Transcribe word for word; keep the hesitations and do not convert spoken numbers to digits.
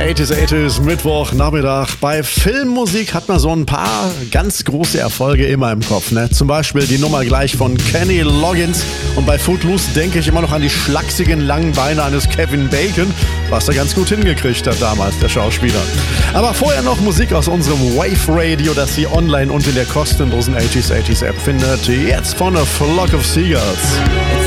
achtziger, achtziger, Mittwoch, Nachmittag. Bei Filmmusik hat man so ein paar ganz große Erfolge immer im Kopf. Ne? Zum Beispiel die Nummer gleich von Kenny Loggins. Und bei Footloose denke ich immer noch an die schlachsigen langen Beine eines Kevin Bacon, was er ganz gut hingekriegt hat damals, der Schauspieler. Aber vorher noch Musik aus unserem Wave Radio, das Sie online und in der kostenlosen achtziger, achtziger App findet. Jetzt von A Flock of Seagulls.